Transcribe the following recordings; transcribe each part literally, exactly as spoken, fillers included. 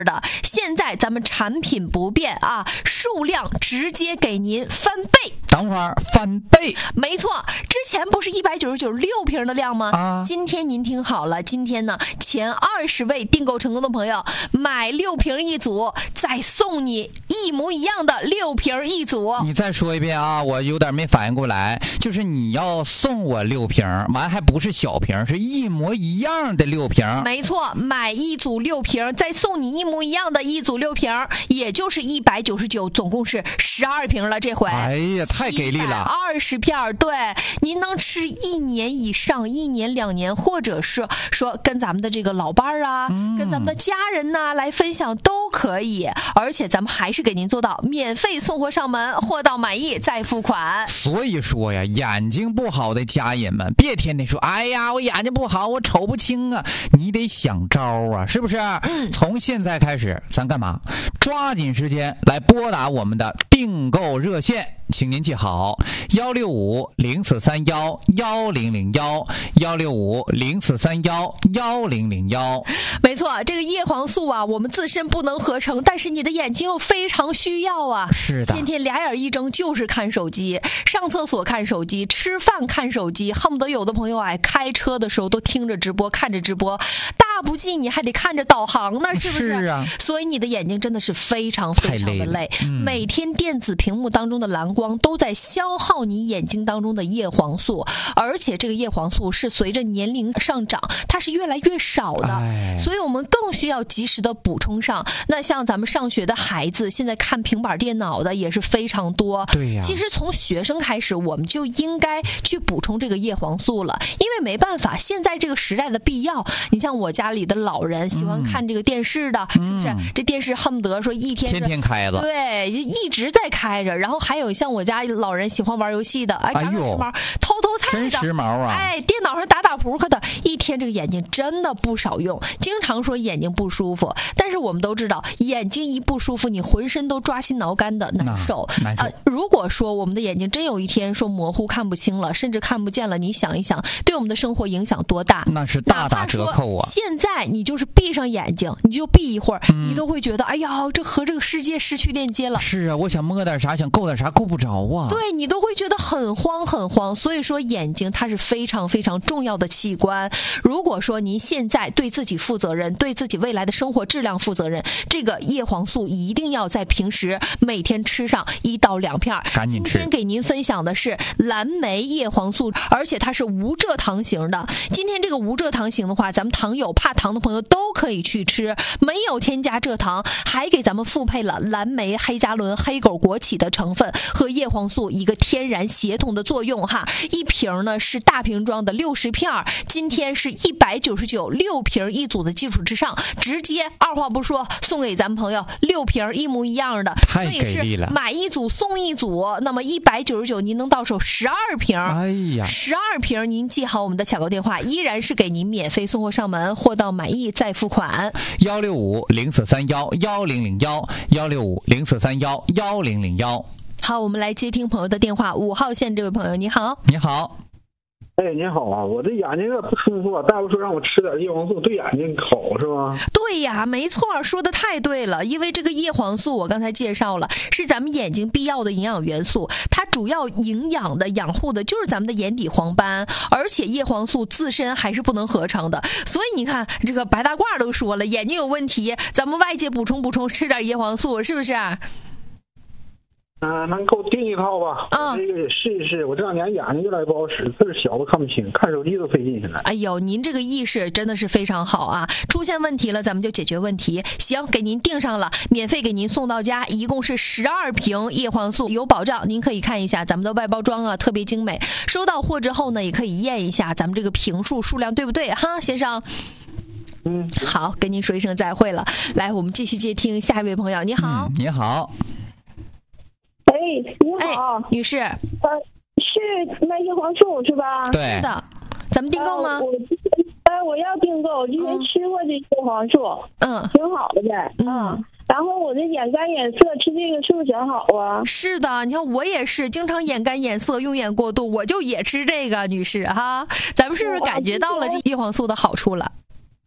的，现在咱们产品不变啊，数量直接给您翻倍。 等会儿翻倍？ 没错，之前不是一百九十九六瓶的量吗？ 啊， 今天您听好了，今天呢前二十位订购成功的朋友买六瓶一组，再送你一模一样的六瓶一组。 你再说一遍啊，我有点没反应过来，就是你要送我六瓶，完还不是小瓶，是一模一样的六瓶。 没错，买一组六瓶，再送你一模一样的一组六瓶，也就是一百九十九，总共是十二瓶了。这回， 哎呀，太给力了！ 二十片，对，您能吃一年以上，一年两年，或者是说跟咱们的这个老伴啊、嗯，跟咱们的家人呐、啊、来分享都可以。而且咱们还是给您做到免费送货上门，货到满意再付款。 所以说呀，眼睛不好的家人们，别天天说，哎呀，我眼睛不好，我瞅不清啊，你得想招啊，是不是？嗯，从现在开始，咱干嘛？抓紧时间来拨打我们的订购热线。请您记好，幺六五零四三幺幺零零幺，幺六五零四三幺幺零零幺。 没错，这个叶黄素啊，我们自身不能合成，但是你的眼睛又非常需要啊。 是的， 天天俩眼一睁就是看手机，上厕所看手机，吃饭看手机，恨不得有的朋友哎，开车的时候都听着直播，看着直播，大不济你还得看着导航呢，是不是？ 是啊。 所以你的眼睛真的是非常非常的累， 嗯、 每天电子屏幕当中的蓝光都在消耗你眼睛当中的叶黄素，而且这个叶黄素是随着年龄上涨，它是越来越少的，所以我们更需要及时的补充上。那像咱们上学的孩子，现在看平板电脑的也是非常多。 对呀， 其实从学生开始，我们就应该去补充这个叶黄素了，因为没办法，现在这个时代的必要。你像我家里的老人喜欢看这个电视的， 嗯、 是不是？这电视恨不得说一天天天开着， 对，一直在开着。然后还有像我家老人喜欢玩游戏的，哎，打打时髦，偷偷猜的， 真时髦啊！ 哎，电脑上打打扑克的，一天这个眼睛真的不少用，经常说眼睛不舒服。但是我们都知道，眼睛一不舒服，你浑身都抓心挠肝的，难受。 难受。 呃，如果说我们的眼睛真有一天说模糊看不清了，甚至看不见了，你想一想，对我们的生活影响多大？ 那是大打折扣啊！ 现在你就是闭上眼睛，你就闭一会儿，嗯、你都会觉得，哎呀，这和这个世界失去链接了。 是啊，我想摸点啥，想够点啥，够不着啊。 对，你都会觉得很慌很慌。所以说眼睛它是非常非常重要的器官，如果说您现在对自己负责任，对自己未来的生活质量负责任，这个叶黄素一定要在平时每天吃上一到两片。 赶紧吃。 今天给您分享的是蓝莓叶黄素，而且它是无蔗糖型的。今天这个无蔗糖型的话，咱们糖友怕糖的朋友都可以去吃，没有添加蔗糖，还给咱们复配了蓝莓、黑加仑、黑狗果荠的成分和叶黄素一个天然协同的作用哈。一瓶呢是大瓶装的六十片，今天是一百九十九，六瓶一组的基础之上，直接二话不说送给咱们朋友六瓶一模一样的， 太给力了！ 买一组送一组，那么一百九十九您能到手十二瓶。 哎呀， 十二瓶，您记好我们的抢购电话，依然是给您免费送货上门，货到满意再付款。 幺六五零四三幺幺零零幺，幺六五零四三幺幺零零幺。 好，我们来接听朋友的电话。五号线这位朋友，你好。 你好。 哎，您好啊，我这眼睛不舒服啊，大夫说让我吃点叶黄素，对眼睛好是吗？ 对呀，没错，说的太对了。因为这个叶黄素，我刚才介绍了，是咱们眼睛必要的营养元素，它主要营养的、养护的就是咱们的眼底黄斑，而且叶黄素自身还是不能合成的。所以你看，这个白大褂都说了，眼睛有问题，咱们外界补充补充，吃点叶黄素，是不是？ 嗯、呃，能给我订一套吧？ 啊、嗯， 这个也试一试。我这两年眼睛越来越不好使，字小都看不清，看手机都费劲现在。 哎呦，您这个意识真的是非常好啊！出现问题了，咱们就解决问题。行，给您订上了，免费给您送到家，一共是十二瓶叶黄素，有保障。您可以看一下咱们的外包装啊，特别精美。收到货之后呢，也可以验一下咱们这个瓶数数量对不对哈，先生。 嗯， 好，跟您说一声再会了。来，我们继续接听下一位朋友。你好， 嗯、你好。 哎，你好， 哎、女士，呃， 是卖叶黄素是吧？ 对， 是的，咱们订购吗？ 呃、我呃，我要订购，之前吃过这叶黄素， 嗯， 挺好的呗，嗯。嗯然后我这眼干眼涩，吃这个是不是挺好啊？ 是的，你看我也是经常眼干眼涩、用眼过度，我就也吃这个，女士哈。咱们是不是感觉到了这叶黄素的好处了？ 是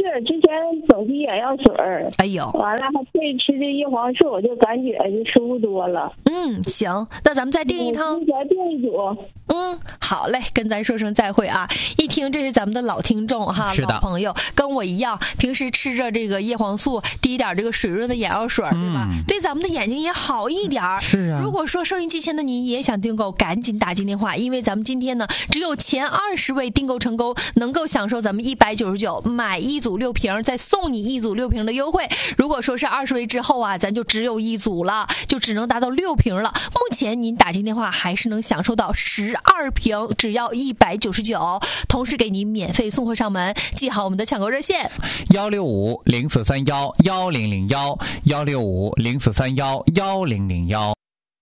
之前总滴眼药水儿， 哎呦， 完了还配吃这叶黄素，我就感觉就舒服多了。 嗯，行，那咱们再订一趟。 之前订一组。 嗯，好嘞，跟咱说声再会啊！一听这是咱们的老听众哈， 是的， 老朋友，跟我一样，平时吃着这个叶黄素，滴一点这个水润的眼药水，对吧？ 嗯、 对咱们的眼睛也好一点。 是啊。 如果说收音机前的你也想订购，赶紧打进电话，因为咱们今天呢，只有前二十位订购成功，能够享受咱们一百九十九买一组六瓶，再送你一组六瓶的优惠。如果说是二十位之后啊，咱就只有一组了，就只能达到六瓶了。目前您打进电话还是能享受到十二瓶，只要一百九十九，同时给您免费送货上门。记好我们的抢购热线： 幺六五零四三幺幺零零幺，幺六五零四三幺幺零零幺。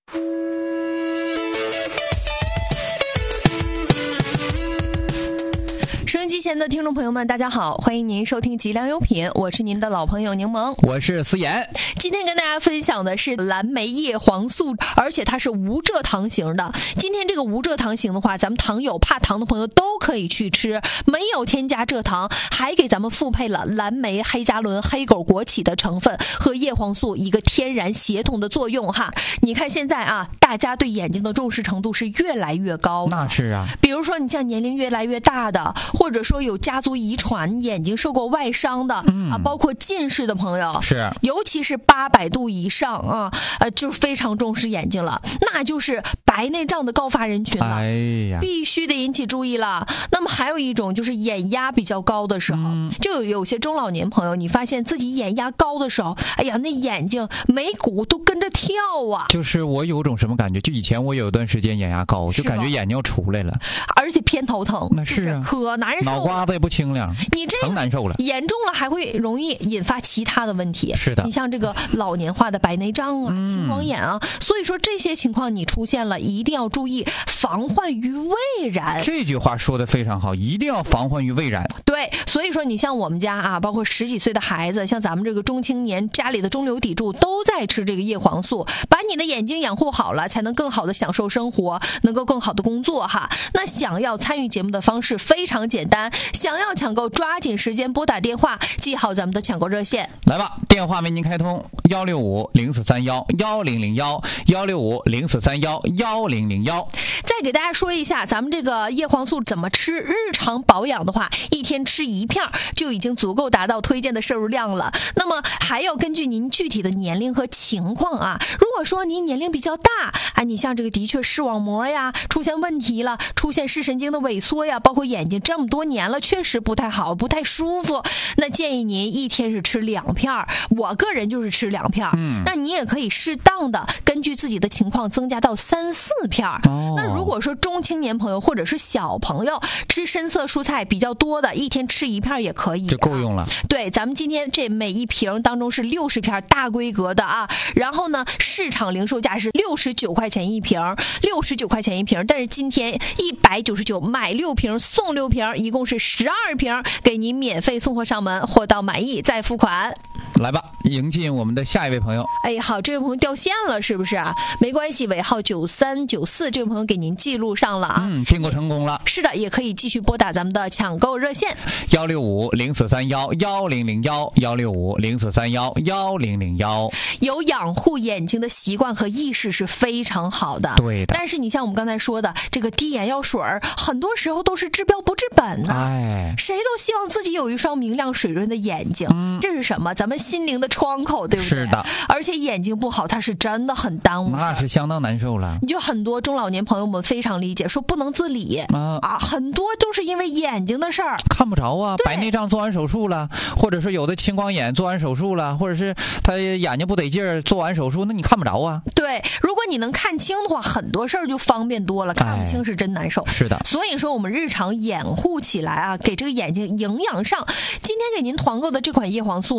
收音机前的听众朋友们，大家好，欢迎您收听极良优品，我是您的老朋友柠檬， 我是思妍。 今天跟大家分享的是蓝莓叶黄素，而且它是无蔗糖型的。今天这个无蔗糖型的话，咱们糖友怕糖的朋友都可以去吃，没有添加蔗糖，还给咱们复配了蓝莓、黑加仑、黑狗果荠的成分和叶黄素一个天然协同的作用哈。你看现在啊，大家对眼睛的重视程度是越来越高。 那是啊， 比如说你像年龄越来越大的，或者说有家族遗传眼睛受过外伤的、嗯、啊，包括近视的朋友， 是， 尤其是八百度以上啊，呃，就是非常重视眼睛了，那就是白内障的高发人群了， 哎呀， 必须得引起注意了。那么还有一种就是眼压比较高的时候，嗯、就有有些中老年朋友，你发现自己眼压高的时候，哎呀，那眼睛眉骨都跟着跳啊。 就是我有种什么感觉？就以前我有一段时间眼压高，就感觉眼睛要出来了， 而且偏头疼， 那是啊， 可难受， 脑瓜子也不清亮， 你这更难受了， 严重了还会容易引发其他的问题。 是的， 你像这个老年化的白内障啊、青光眼啊，嗯、所以说这些情况你出现了，一定要注意防患于未然。 这句话说的非常好，一定要防患于未然。 对，所以说你像我们家啊，包括十几岁的孩子，像咱们这个中青年，家里的中流砥柱都在吃这个叶黄素，把你的眼睛养护好了，才能更好的享受生活，能够更好的工作哈。那想要参与节目的方式非常简单，想要抢购抓紧时间拨打电话，记好咱们的抢购热线。 来吧，电话为您开通：幺六五零四三幺幺零零幺，幺六五零四三幺幺零零幺。 再给大家说一下，咱们这个叶黄素怎么吃。日常保养的话，一天吃一片就已经足够达到推荐的摄入量了。那么还要根据您具体的年龄和情况啊。如果说您年龄比较大，啊，你像这个的确视网膜呀出现问题了，出现视神经的萎缩呀，包括眼睛这么多年了，确实不太好，不太舒服。那建议您一天是吃两片，我个人就是吃两片。嗯，那你也可以适当的根据自己的情况增加到三四片。哦，那如果说中青年朋友或者是小朋友吃深色蔬菜比较多的，一天吃一片也可以， 就够用了。 对，咱们今天这每一瓶当中是六十片大规格的啊，然后呢，市场零售价是六十九块钱一瓶，六十九块钱一瓶，但是今天一百九十九买六瓶送六瓶，一共是十二瓶，给您免费送货上门，货到满意再付款。 来吧，迎进我们的下一位朋友。 哎，好，这位朋友掉线了，是不是啊？没关系，尾号九三九四，这位朋友给您记录上了啊。 嗯，订购成功了。 是的，也可以继续拨打咱们的抢购热线： 幺六五零四三幺幺零零幺，幺六五零四三幺幺零零幺。 有养护眼睛的习惯和意识是非常好的， 对的。 但是你像我们刚才说的，这个滴眼药水很多时候都是治标不治本呢、啊。 哎， 谁都希望自己有一双明亮水润的眼睛，嗯、这是什么？咱们心灵的窗口，对不对？ 是的。 而且眼睛不好，它是真的很耽误， 那是相当难受了。 你就很多中老年朋友们非常理解，说不能自理、啊、啊，很多都是因为眼睛的事儿， 看不着啊。白内障做完手术了，或者说有的青光眼做完手术了，或者是他眼睛不得劲儿做完手术，那你看不着啊。 对，如果你能看清的话，很多事儿就方便多了，看不清是真难受。 哎、是的。 所以说我们日常掩护起来啊，给这个眼睛营养上。今天给您团购的这款叶黄素呢，我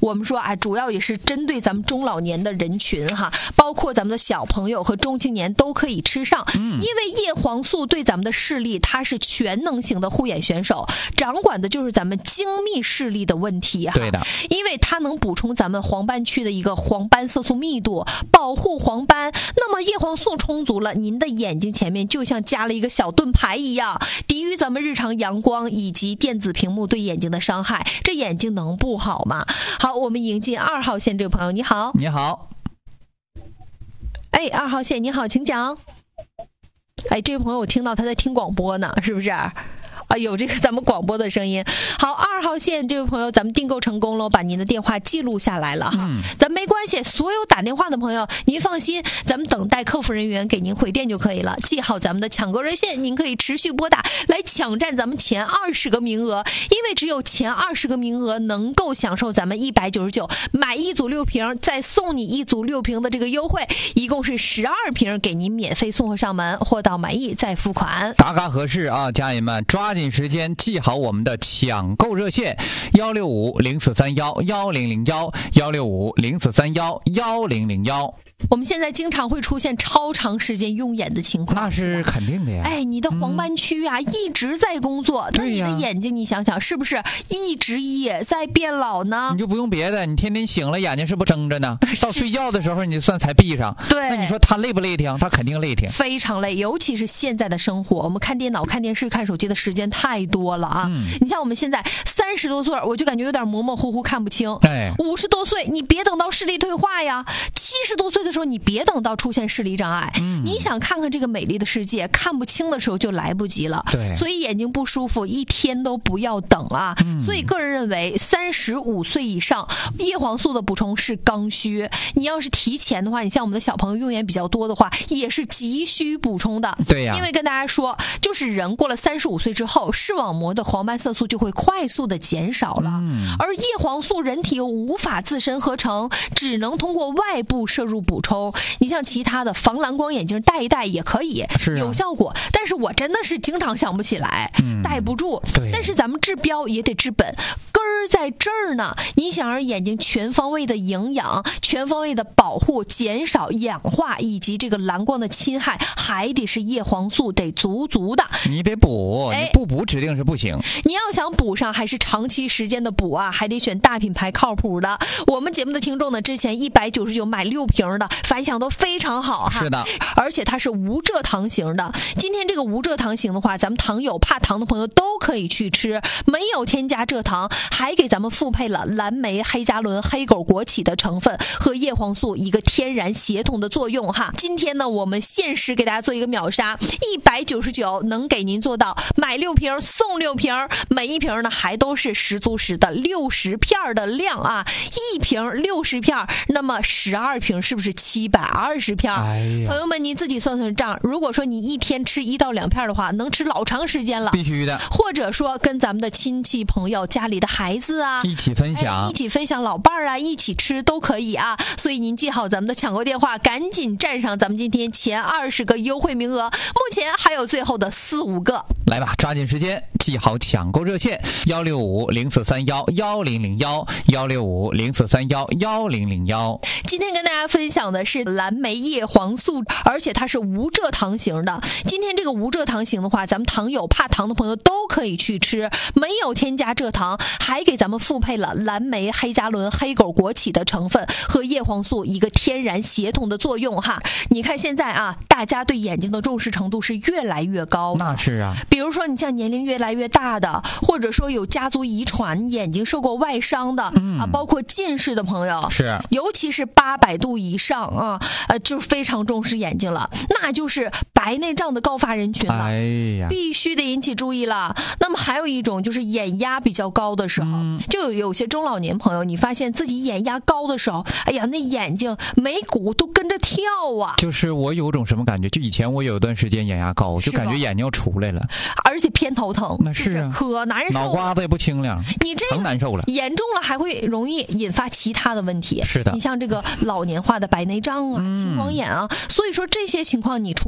我们说啊，主要也是针对咱们中老年的人群哈，包括咱们的小朋友和中青年都可以吃上。嗯，因为叶黄素对咱们的视力，它是全能型的护眼选手，掌管的就是咱们精密视力的问题哈。 对的， 因为它能补充咱们黄斑区的一个黄斑色素密度，保护黄斑。那么叶黄素充足了，您的眼睛前面就像加了一个小盾牌一样，抵御咱们日常阳光以及电子屏幕对眼睛的伤害。这眼睛能不好吗？好，我们迎进二号线这位朋友，你好。 你好。 哎，二号线你好，请讲。哎，这位朋友我听到他在听广播呢，是不是？啊，有这个咱们广播的声音。好，二号线这位朋友，咱们订购成功了，我把您的电话记录下来了哈。嗯，咱没关系，所有打电话的朋友，您放心，咱们等待客服人员给您回电就可以了。记好咱们的抢购热线，您可以持续拨打来抢占咱们前二十个名额，因为只有前二十个名额能够享受咱们一百九十九买一组六瓶，再送你一组六瓶的这个优惠，一共是十二瓶给您免费送货上门，货到满意再付款。 大家合适啊，家人们抓紧时间记好我们的抢购热线幺六五零四三幺幺零零幺幺六五零四三幺幺零零幺。 我们现在经常会出现超长时间用眼的情况， 那是肯定的呀。 哎，你的黄斑区啊、嗯、一直在工作，那你的眼睛你想想是不是一直也在变老呢？ 你就不用别的，你天天醒了眼睛是不是睁着呢？到睡觉的时候你就算才闭上。 对， 那你说他累不累挺？他肯定累挺， 非常累。尤其是现在的生活，我们看电脑、看电视、看手机的时间太多了啊。嗯、你像我们现在三十多岁，我就感觉有点模模糊糊看不清。 哎， 五十多岁，你别等到视力退化呀。七十多岁的时候，你别等到出现视力障碍。嗯，你想看看这个美丽的世界，看不清的时候就来不及了。 对， 所以眼睛不舒服，一天都不要等啊。嗯、所以个人认为，三十五岁以上，叶黄素的补充是刚需。你要是提前的话，你像我们的小朋友用眼比较多的话，也是急需补充的。 对呀、啊， 因为跟大家说，就是人过了三十五岁之后，视网膜的黄斑色素就会快速的减少了。嗯，而叶黄素人体又无法自身合成，只能通过外部摄入补充。你像其他的防蓝光眼镜戴一戴也可以， 是、啊、 有效果，但是我真的是经常想不起来，嗯、戴不住。 对， 但是咱们治标也得治本，根儿在这儿呢。你想让眼睛全方位的营养、全方位的保护、减少氧化以及这个蓝光的侵害，还得是叶黄素得足足的。 你得补，哎、你不补指定是不行。 你要想补上，还是长期时间的补啊，还得选大品牌靠谱的。我们节目的听众呢，之前一百九十九买六瓶的，反响都非常好哈。 是的， 而且它是无蔗糖型的。今天这个无蔗糖型的话，咱们糖友怕糖的朋友都可以去吃，没有添加蔗糖，还给咱们复配了蓝莓、黑加仑、黑狗枸杞的成分和叶黄素一个天然协同的作用哈。今天呢，我们限时给大家做一个秒杀，一百九十九能给您做到买六瓶送六瓶，每一瓶呢还都是十足十的六十片的量啊，一瓶六十片，那么十二瓶是不是七百二十片？ 哎呀， 朋友们您自己算算账，如果说你一天吃一到两片的话，能吃老长时间了。 必须的。 或者说跟咱们的亲戚朋友、家里的孩子啊一起分享、 哎、一起分享老伴儿啊，一起吃都可以啊。所以您记好咱们的抢购电话，赶紧占上咱们今天前二十个优惠名额，目前还有最后的四五个。 来吧，抓紧时间记好抢购热线幺六五零四三幺幺零零幺幺六五零四三幺幺零零幺。 今天跟大家分享的是蓝莓叶黄素，而且它是无蔗糖型的。今天这个无蔗糖型的话，咱们糖友怕糖的朋友都可以去吃，没有添加蔗糖，还给咱们复配了蓝莓、黑加仑、黑狗枸杞的成分和叶黄素一个天然协同的作用哈。你看现在啊，大家对眼睛的重视程度是越来越高。 那是啊， 比如说你像年龄越来越大的，或者说有家族遗传眼睛受过外伤的、嗯、啊，包括近视的朋友， 是， 尤其是八百度以上啊，呃，就非常重视眼睛了，那就是白内障的高发人群了， 哎呀， 必须得引起注意了。那么还有一种就是眼压比较高的时候，嗯、就有有些中老年朋友，你发现自己眼压高的时候，哎呀，那眼睛眉骨都跟着跳啊。 就是我有种什么感觉，就以前我有一段时间眼压高，就感觉眼睛要出来了， 而且偏头疼， 那是啊， 可难受， 脑瓜子也不清亮， 你这更难受了， 严重了还会容易引发其他的问题。 是的， 你像这个老年化的白内障啊、青光眼啊，所以说这些情况你出现了，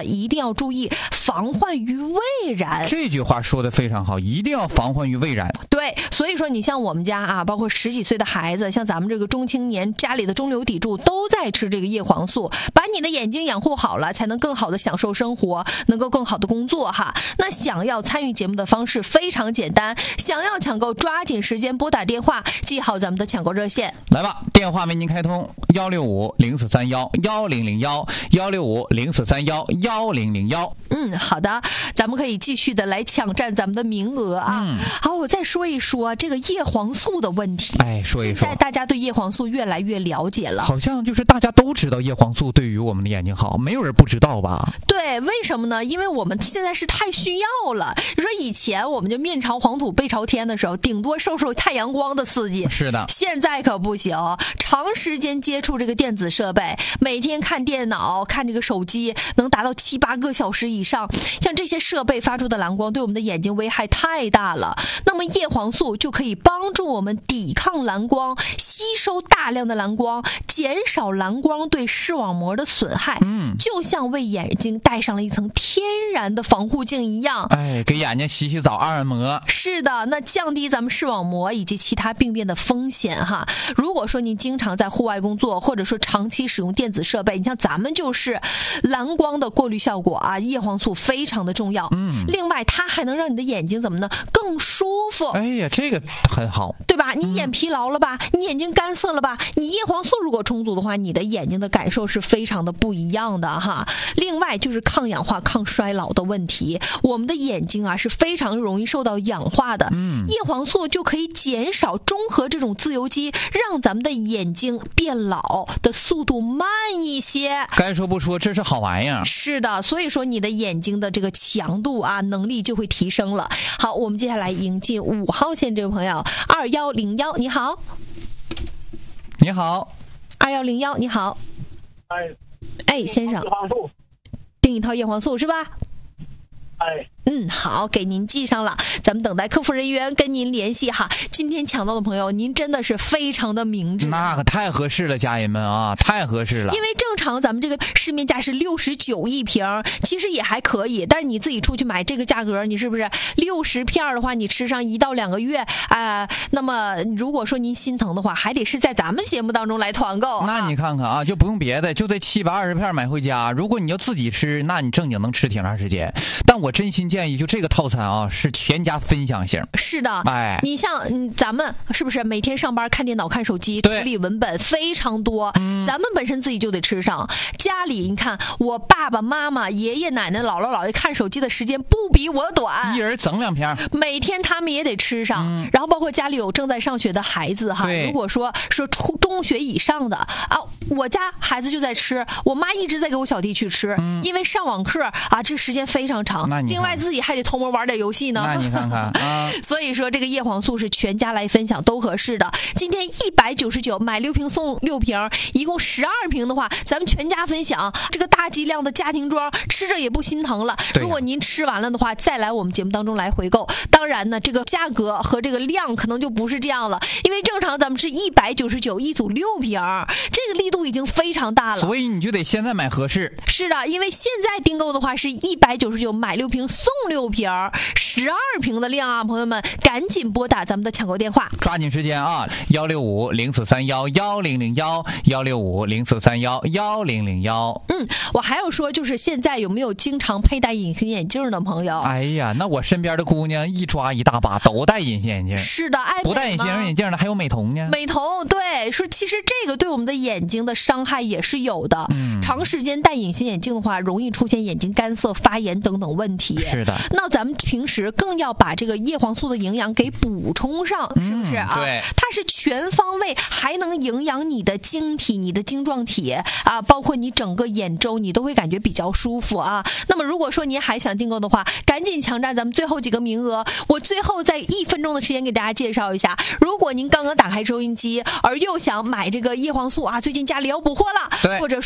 一定要注意防患于未然。 这句话说的非常好，一定要防患于未然。 对，所以说你像我们家啊，包括十几岁的孩子，像咱们这个中青年，家里的中流砥柱都在吃这个叶黄素，把你的眼睛养护好了，才能更好的享受生活，能够更好的工作哈。那想要参与节目的方式非常简单，想要抢购抓紧时间拨打电话，记好咱们的抢购热线。 来吧，电话为您开通幺六五零四三幺幺零零幺幺六五零四三幺幺零零幺。 嗯，好的，咱们可以继续的来抢占咱们的名额啊。嗯、好，我再说一说这个叶黄素的问题。 哎，说一说。 现在大家对叶黄素越来越了解了， 好像就是大家都知道叶黄素对于我们的眼睛好，没有人不知道吧？ 对，为什么呢？因为我们现在是太需要了。你说以前我们就面朝黄土背朝天的时候，顶多受受太阳光的刺激。 是的， 现在可不行，长时间接触这个电子设备，每天看电脑、看这个手机，能达到七八个小时以上。像这些设备发出的蓝光，对我们的眼睛危害太大了。那么叶黄素就可以帮助我们抵抗蓝光，吸收大量的蓝光，减少蓝光对视网膜的损害。嗯，就像为眼睛戴上了一层天然的防护镜一样。 哎，给眼睛洗洗澡、按摩。 是的，那降低咱们视网膜以及其他病变的风险哈。如果说您经常在户外工作，或者说长期使用电子设备，你像咱们就是蓝光的过滤效果啊，叶黄素非常的重要。嗯，另外它还能让你的眼睛怎么呢？更舒服。 哎呀，这个很好， 对吧？你眼疲劳了吧？嗯、你眼睛干涩了吧？你叶黄素如果充足的话，你的眼睛的感受是非常的不一样的哈。另外就是抗氧化、抗衰老的问题，我们的眼睛啊是非常容易受到氧化的。嗯，叶黄素就可以减少中和这种自由基，让咱们的眼睛变老的速度慢一些。 该说不说，这是好玩意儿。 是的，所以说你的眼睛的这个强度啊，能力就会提升了。好，我们接下来迎进五号线这位朋友，二幺零幺，你好。 你好。 二幺零幺，你好。 哎。 哎，先生。订一套叶黄素是吧？ 哎。 嗯，好，给您记上了，咱们等待客服人员跟您联系哈。今天抢到的朋友，您真的是非常的明智， 那可太合适了，家人们啊，太合适了。 因为正常咱们这个市面价是六十九一瓶，其实也还可以，但是你自己出去买这个价格，你是不是六十片的话，你吃上一到两个月啊、呃？那么如果说您心疼的话，还得是在咱们节目当中来团购。 那你看看啊，就不用别的，就这七百二十片买回家。如果你要自己吃，那你正经能吃挺长时间。但我真心建议，就这个套餐啊，是全家分享型。 是的， 哎， 你像嗯，咱们是不是每天上班看电脑、看手机，处理文本非常多、嗯，咱们本身自己就得吃上。家里你看，我爸爸妈妈、爷爷奶奶、姥姥姥爷看手机的时间不比我短， 一人整两片， 每天他们也得吃上。嗯、然后包括家里有正在上学的孩子哈，如果说说初中学以上的啊，我家孩子就在吃，我妈一直在给我小弟去吃，嗯、因为上网课啊，这时间非常长。另外自己还得偷摸玩点游戏呢。 那你看看啊， 所以说这个叶黄素是全家来分享都合适的。今天一百九十九买六瓶送六瓶，一共十二瓶的话，咱们全家分享，这个大剂量的家庭装吃着也不心疼了。如果您吃完了的话，再来我们节目当中来回购。当然呢，这个价格和这个量可能就不是这样了，因为正常咱们是一百九十九一组六瓶，这个力度已经非常大了， 所以你就得现在买合适。 是的，因为现在订购的话是一百九十九买六瓶送六瓶，十二瓶的量啊，朋友们赶紧拨打咱们的抢购电话， 抓紧时间啊！幺六五零四三幺幺零零幺幺六五零四三幺幺零零幺。 嗯，我还有说，就是现在有没有经常佩戴隐形眼镜的朋友？ 哎呀，那我身边的姑娘一抓一大把都戴隐形眼镜。 是的，爱美吗？ 不戴隐形眼镜的还有美瞳呢。 美瞳，对，说其实这个对我们的眼睛的伤害也是有的。嗯，长时间戴隐形眼镜的话，容易出现眼睛干涩、发炎等等问题。 是的， 那咱们平时更要把这个叶黄素的营养给补充上，是不是啊？ 嗯、对， 它是全方位，还能营养你的晶体、你的晶状体啊，包括你整个眼周，你都会感觉比较舒服啊。那么如果说您还想订购的话，赶紧抢占咱们最后几个名额。我最后在一分钟的时间给大家介绍一下，如果您刚刚打开收音机，而又想买这个叶黄素啊，最近家里要补货了，或者说我这个眼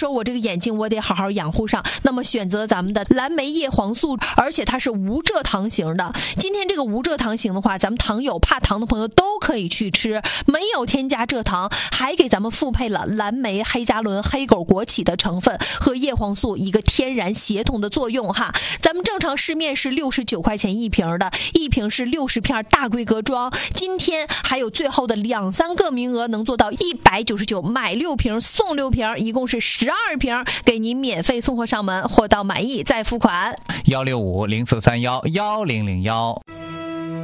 眼睛我得好好养护上，那么选择咱们的蓝莓叶黄素，而且它是无蔗糖型的。今天这个无蔗糖型的话，咱们糖友怕糖的朋友都可以去吃，没有添加蔗糖，还给咱们复配了蓝莓、黑加仑、黑狗枸杞的成分和叶黄素一个天然协同的作用哈。咱们正常市面是六十九块钱一瓶的，一瓶是六十片大规格装，今天还有最后的两三个名额能做到一百九十九，买六瓶送六瓶，一共是十二瓶，给您免费送货上门，货到满意再付款。 幺六五零四三幺幺零零幺。